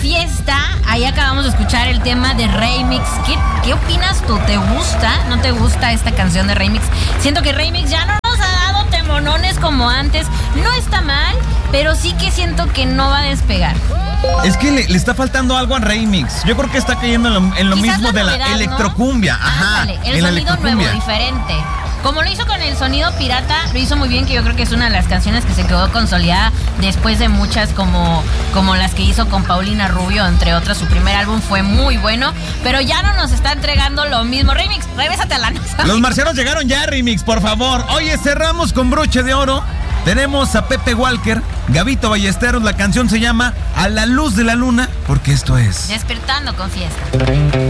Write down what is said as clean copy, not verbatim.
Fiesta. Ahí acabamos de escuchar el tema de Remix. ¿Qué opinas tú? ¿Te gusta? ¿No te gusta esta canción de Remix? Siento que Remix ya no nos ha dado temonones como antes. No está mal, pero sí que siento que no va a despegar. Es que le está faltando algo a Remix. Yo creo que está cayendo en lo mismo de la electrocumbia. ¿No? Ajá. Ándale, el sonido nuevo, diferente. Como lo hizo con el sonido pirata, lo hizo muy bien, que yo creo que es una de las canciones que se quedó consolidada después de muchas como las que hizo con Paulina Rubio, entre otras. Su primer álbum fue muy bueno, pero ya no nos está entregando lo mismo. Remix, regrésate a la NASA. Los marcianos llegaron ya, Remix, por favor. Oye, cerramos con broche de oro. Tenemos a Pepe Walker, Gabito Ballesteros. La canción se llama A la luz de la luna, porque esto es Despertando con Fiesta.